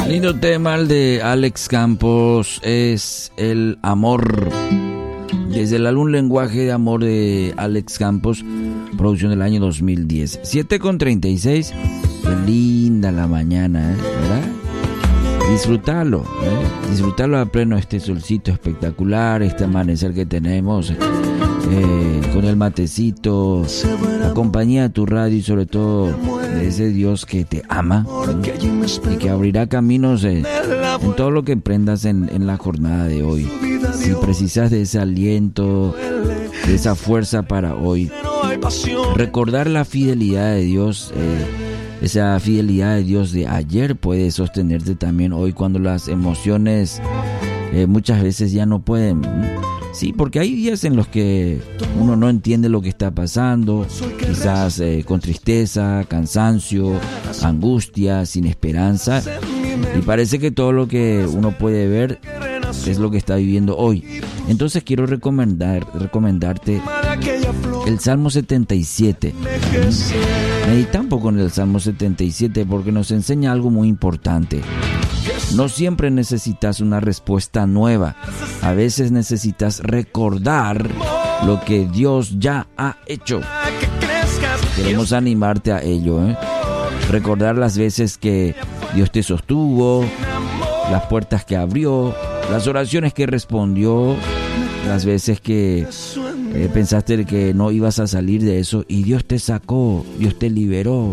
Lindo tema el de Alex Campos, es el amor. Desde el álbum Lenguaje de Amor de Alex Campos, producción del año 2010. 7:36, qué linda la mañana, ¿verdad? Disfrútalo, disfrútalo a pleno, este solcito espectacular, este amanecer que tenemos, con el matecito, la compañía de tu radio y sobre todo de ese Dios que te ama, y que abrirá caminos en todo lo que emprendas en la jornada de hoy. Si precisas de ese aliento, de esa fuerza para hoy, recordar la fidelidad de Dios, esa fidelidad de Dios de ayer puede sostenerte también hoy cuando las emociones muchas veces ya no pueden. Sí, porque hay días en los que uno no entiende lo que está pasando, quizás con tristeza, cansancio, angustia, sin esperanza, y parece que todo lo que uno puede ver es lo que está viviendo hoy. Entonces quiero recomendarte el Salmo 77. Medita un poco en el Salmo 77 porque nos enseña algo muy importante. No siempre necesitas una respuesta nueva. A veces necesitas recordar lo que Dios ya ha hecho. Queremos animarte a ello, recordar las veces que Dios te sostuvo, las puertas que abrió, las oraciones que respondió, las veces que pensaste que no ibas a salir de eso y Dios te sacó, Dios te liberó.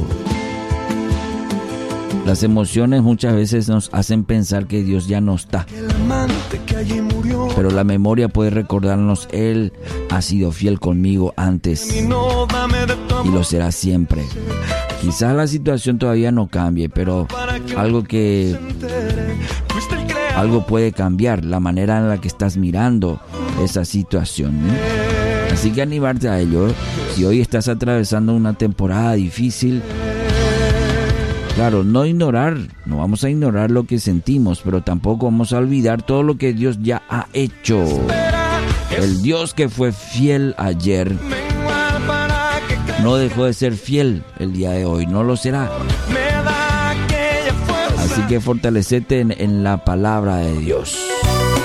Las emociones muchas veces nos hacen pensar que Dios ya no está, pero la memoria puede recordarnos: Él ha sido fiel conmigo antes y lo será siempre. Quizás la situación todavía no cambie, pero algo puede cambiar, la manera en la que estás mirando esa situación, Así que animarte a ello. Si hoy estás atravesando una temporada difícil, claro, no vamos a ignorar lo que sentimos, pero tampoco vamos a olvidar todo lo que Dios ya ha hecho. El Dios que fue fiel ayer no dejó de ser fiel el día de hoy, no lo será. Así que fortalecete en la palabra de Dios.